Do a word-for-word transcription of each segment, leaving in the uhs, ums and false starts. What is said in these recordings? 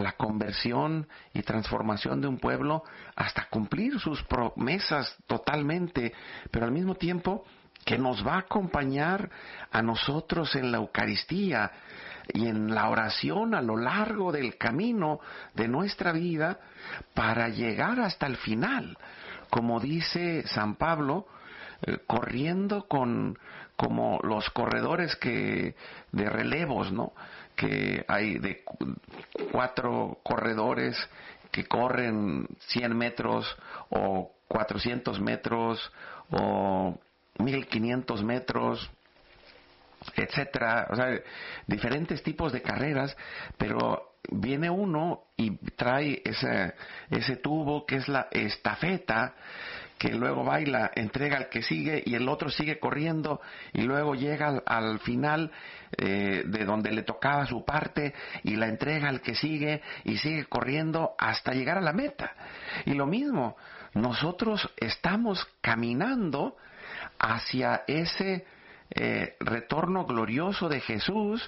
la conversión y transformación de un pueblo hasta cumplir sus promesas totalmente, pero al mismo tiempo que nos va a acompañar a nosotros en la Eucaristía y en la oración a lo largo del camino de nuestra vida para llegar hasta el final, como dice San Pablo, eh, corriendo con como los corredores que de relevos, ¿no? Que hay de cuatro corredores que corren cien metros o cuatrocientos metros o mil quinientos metros, etcétera, o sea, diferentes tipos de carreras, pero viene uno y trae ese, ese tubo que es la estafeta, que luego va y la entrega al que sigue y el otro sigue corriendo y luego llega al, al final eh, de donde le tocaba su parte y la entrega al que sigue y sigue corriendo hasta llegar a la meta. Y lo mismo, nosotros estamos caminando hacia ese eh, retorno glorioso de Jesús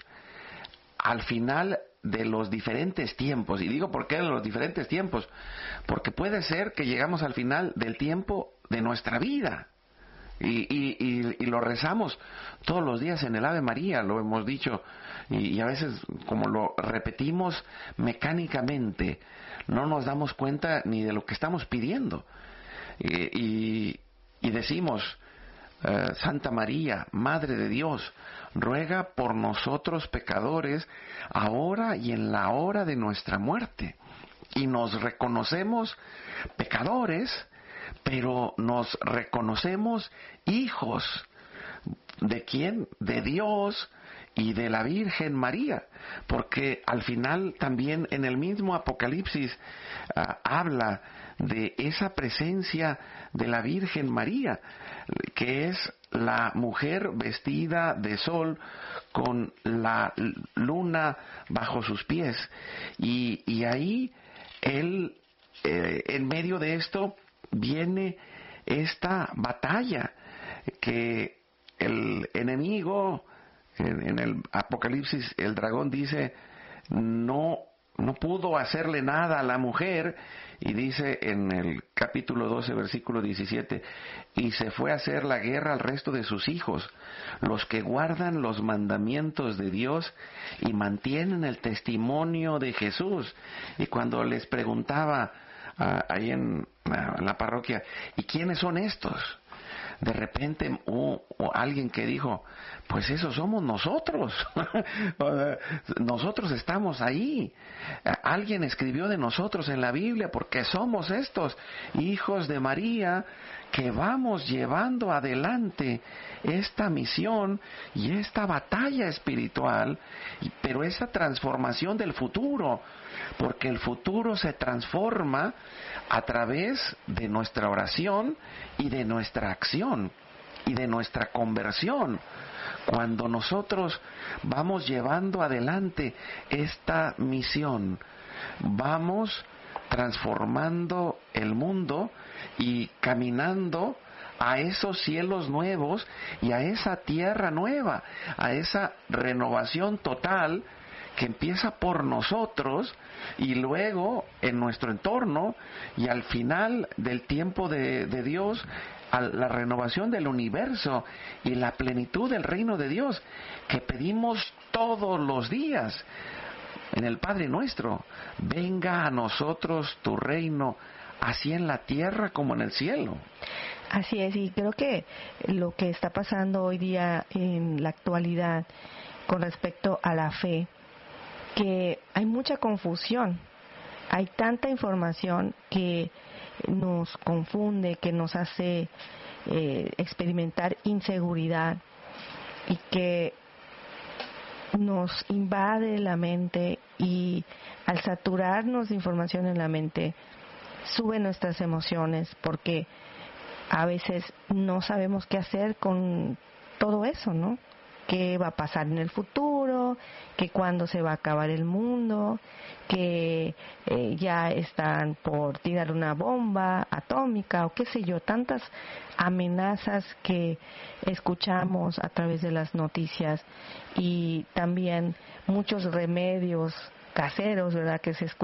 al final de los diferentes tiempos. Y digo, ¿por qué de los diferentes tiempos? Porque puede ser que llegamos al final del tiempo de nuestra vida. Y, y, y, y lo rezamos todos los días en el Ave María, lo hemos dicho, y, y a veces como lo repetimos mecánicamente, no nos damos cuenta ni de lo que estamos pidiendo. Y, y, y decimos, Uh, Santa María, Madre de Dios, ruega por nosotros pecadores, ahora y en la hora de nuestra muerte. Y nos reconocemos pecadores, pero nos reconocemos hijos. ¿De quién? De Dios y de la Virgen María, porque al final también en el mismo Apocalipsis uh, habla de esa presencia de la Virgen María, que es la mujer vestida de sol con la luna bajo sus pies. Y, y ahí él, eh, en medio de esto, viene esta batalla que el enemigo, en, en el Apocalipsis, el dragón dice, no no pudo hacerle nada a la mujer, y dice en el capítulo doce, versículo diecisiete, y se fue a hacer la guerra al resto de sus hijos, los que guardan los mandamientos de Dios y mantienen el testimonio de Jesús. Y cuando les preguntaba uh, ahí en, uh, en la parroquia, ¿y quiénes son estos? De repente hubo uh, uh, alguien que dijo, pues esos somos nosotros. Nosotros estamos ahí. Alguien escribió de nosotros en la Biblia porque somos estos hijos de María que vamos llevando adelante esta misión y esta batalla espiritual, pero esa transformación del futuro, porque el futuro se transforma a través de nuestra oración y de nuestra acción y de nuestra conversión. Cuando nosotros vamos llevando adelante esta misión, vamos transformando el mundo y caminando a esos cielos nuevos y a esa tierra nueva, a esa renovación total que empieza por nosotros y luego en nuestro entorno, y al final del tiempo de, de Dios, a la renovación del universo y la plenitud del reino de Dios que pedimos todos los días en el Padre Nuestro. Venga a nosotros tu reino, así en la tierra como en el cielo. Así es, y creo que lo que está pasando hoy día en la actualidad con respecto a la fe, que hay mucha confusión, hay tanta información que nos confunde, que nos hace eh, experimentar inseguridad y que nos invade la mente, y al saturarnos de información en la mente sube nuestras emociones, porque a veces no sabemos qué hacer con todo eso, ¿no? ¿Qué va a pasar en el futuro? ¿Que cuándo se va a acabar el mundo? ¿Que eh, ya están por tirar una bomba atómica? O qué sé yo, tantas amenazas que escuchamos a través de las noticias, y también muchos remedios caseros, ¿verdad?, que se escuchan